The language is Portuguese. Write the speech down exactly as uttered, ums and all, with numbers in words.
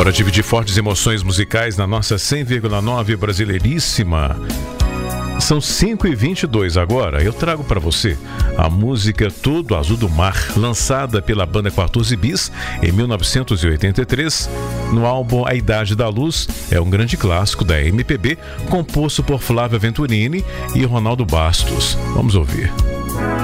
Bora dividir fortes emoções musicais na nossa cem vírgula nove Brasileiríssima. São cinco e vinte e dois agora. Eu trago para você a música Todo Azul do Mar, lançada pela banda quatorze Bis em mil novecentos e oitenta e três, no álbum A Idade da Luz. É um grande clássico da M P B, composto por Flávia Venturini e Ronaldo Bastos. Vamos ouvir.